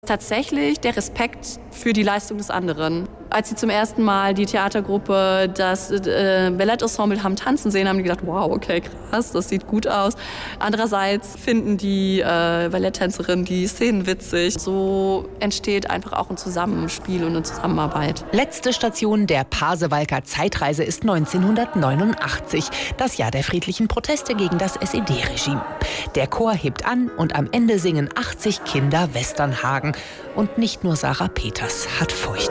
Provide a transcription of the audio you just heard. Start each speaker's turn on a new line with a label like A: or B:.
A: Tatsächlich der Respekt für die Leistung des anderen. Als sie zum ersten Mal die Theatergruppe, das Ballettensemble haben tanzen sehen, haben die gedacht, wow, okay, krass, das sieht gut aus. Andererseits finden die Balletttänzerinnen die Szenen witzig. So entsteht einfach auch ein Zusammenspiel und eine Zusammenarbeit.
B: Letzte Station der Pasewalker Zeitreise ist 1989, das Jahr der friedlichen Proteste gegen das SED-Regime. Der Chor hebt an und am Ende singen 80 Kinder Westernhagen. Und nicht nur Sarah Peters hat Furcht.